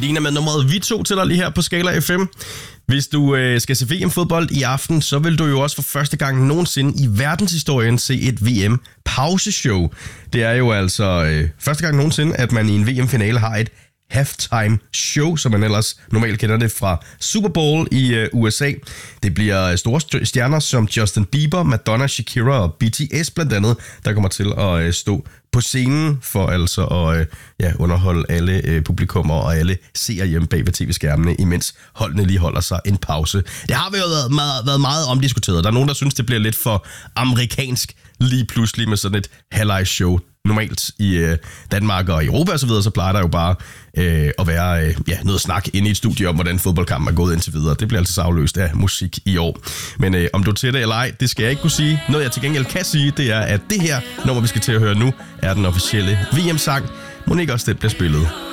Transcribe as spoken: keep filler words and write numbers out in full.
Medina med nummeret Vi to til dig lige her på Skala F M. Hvis du øh, skal se V M-fodbold i aften, så vil du jo også for første gang nogensinde i verdenshistorien se et V M-pauseshow. Det er jo altså øh, første gang nogensinde, at man i en V M-finale har et halftime show, som man ellers normalt kender det fra Super Bowl i øh, U S A. Det bliver store stjerner som Justin Bieber, Madonna, Shakira og B T S blandt andet, der kommer til at øh, stå på scenen for altså at øh, ja, underholde alle øh, publikummer og alle seere hjemme bag ved tv-skærmene, imens holdene lige holder sig en pause. Det har jo været meget, været meget omdiskuteret. Der er nogen, der synes, det bliver lidt for amerikansk lige pludselig med sådan et halvlejs-show. Normalt i øh, Danmark og Europa og så videre, så plejer der jo bare øh, at være øh, ja, noget snak inde i et studie om, hvordan fodboldkampen er gået indtil videre. Det bliver altså afløst af musik i år. Men øh, om du er til det eller ej, det skal jeg ikke kunne sige. Noget jeg til gengæld kan sige, det er, at det her nummer, vi skal til at høre nu, er den officielle V M-sang. Må ikke også det bliver spillet